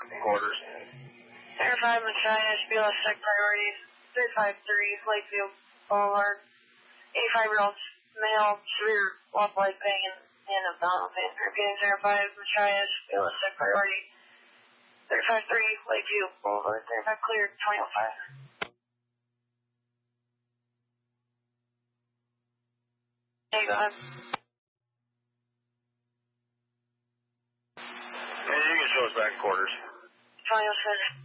Quarters. Air 5 Machias, BLS Tech Priorities, 353 Lakeview Boulevard. 85-year-old male, severe lock leg pain and abdominal pain. Repeating Air 5 Machias, BLS Tech Priority, 353 Lakeview Boulevard. 35 clear, 2005. Hey, go ahead. Yeah, you can show us back in quarters. 2006.